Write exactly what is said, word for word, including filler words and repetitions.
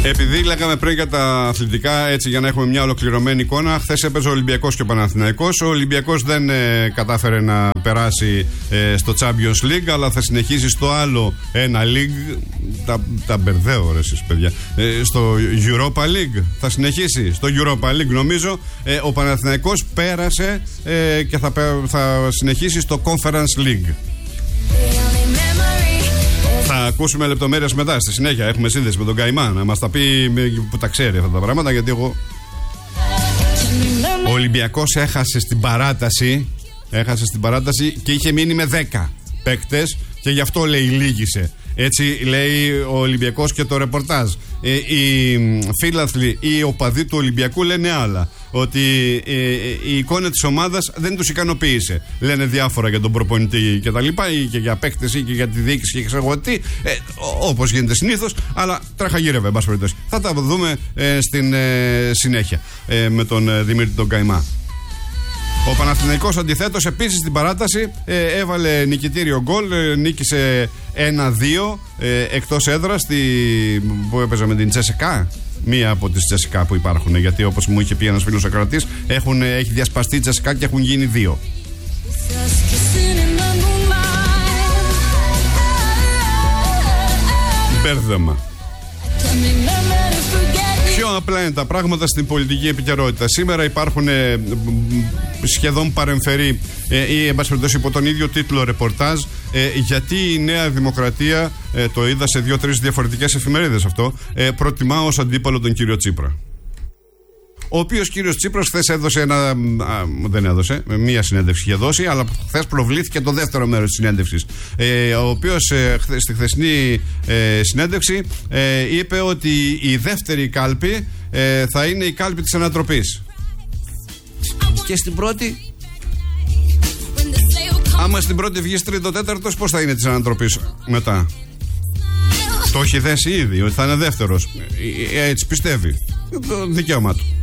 Επειδή λέγαμε πριν για τα αθλητικά, έτσι για να έχουμε μια ολοκληρωμένη εικόνα, χθες έπαιζε ο Ολυμπιακός και ο Παναθηναϊκός. Ο Ολυμπιακός δεν ε, κατάφερε να περάσει ε, στο Champions League, αλλά θα συνεχίσει στο άλλο ένα league. Τα, τα μπερδεύω ρε εσείς παιδιά. Ε, στο Europa League θα συνεχίσει. Στο Europa League νομίζω ε, ο Παναθηναϊκός πέρασε ε, και θα, θα συνεχίσει στο Conference League. Θα ακούσουμε λεπτομέρειες μετά. Στη συνέχεια έχουμε σύνδεση με τον Καϊμά να μας τα πει που τα ξέρει αυτά τα πράγματα, γιατί εγώ... Ο Ολυμπιακός έχασε στην παράταση Έχασε στην παράταση και είχε μείνει με δέκα παίκτες και γι' αυτό λέει λύγησε. Έτσι λέει ο Ολυμπιακός και το ρεπορτάζ. ε, Οι φίλαθλοι, οι οπαδοί του Ολυμπιακού λένε άλλα. Ότι ε, η εικόνα της ομάδας δεν τους ικανοποίησε. Λένε διάφορα για τον προπονητή και τα λοιπά, ή και για παίκτες ή και για τη διοίκηση και ξέρω τι, ε, όπως γίνεται συνήθως. Αλλά τραχαγύρευε, εν πάση περιπτώσει. Θα τα δούμε ε, στην ε, συνέχεια ε, με τον ε, Δημήτρη τον Καϊμά. Ο Παναθηναϊκός αντιθέτως επίσης στην παράταση ε, έβαλε νικητήριο γκολ, ε, νίκησε ένα δύο ε, εκτός έδρας στη, που έπαιζε με την Τσέσεκα. Μία από τις Τσέσεκα που υπάρχουν, γιατί όπως μου είχε πει ένας φίλος ακροατής, έχουν, έχει διασπαστεί Τσέσεκα και έχουν γίνει δύο. Μπέρδεμα. Πιο απλά είναι τα πράγματα στην πολιτική επικαιρότητα. Σήμερα υπάρχουν ε, σχεδόν παρεμφερή ε, ή εν πάση περιπτώσει υπό τον ίδιο τίτλο ρεπορτάζ ε, γιατί η Νέα Δημοκρατία, ε, το είδα σε δύο-τρεις διαφορετικές εφημερίδες αυτό, ε, προτιμά ως αντίπαλο τον κύριο Τσίπρα. Ο οποίος κύριος Τσίπρας χθες έδωσε ένα. Α, δεν έδωσε, μία συνέντευξη είχε δώσει, αλλά χθες προβλήθηκε το δεύτερο μέρος της συνέντευξης. Ε, ο οποίος ε, χθε, στη χθεσινή ε, συνέντευξη ε, είπε ότι η δεύτερη κάλπη ε, θα είναι η κάλπη της ανατροπής. Και στην πρώτη. Άμα στην πρώτη βγεις τρίτο τέταρτος, πώς θα είναι της ανατροπής μετά? Το έχει δέσει ήδη ότι θα είναι δεύτερος. Ε, έτσι πιστεύει. Το δικαίωμά του.